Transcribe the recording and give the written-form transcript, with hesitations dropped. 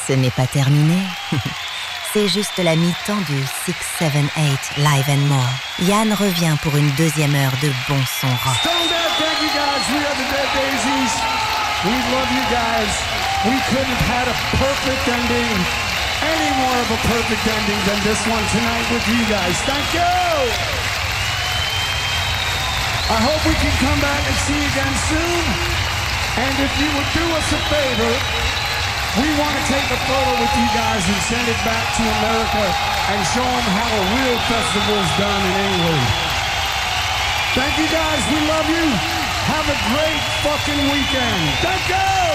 Ce n'est pas terminé. C'est juste la mi-temps du 678 Live and More. Yann revient pour une deuxième heure de bon son rock. Stone Dead, thank you guys. We are the Dead Daisies. We love you guys. We couldn't have had a perfect ending, any more of a perfect ending than this one tonight with you guys. Thank you. I hope we can come back and see you again soon. And if you would do us a favor, we want to take a photo with you guys and send it back to America and show them how a real festival is done in England. Thank you guys. We love you. Have a great fucking weekend. Thank you.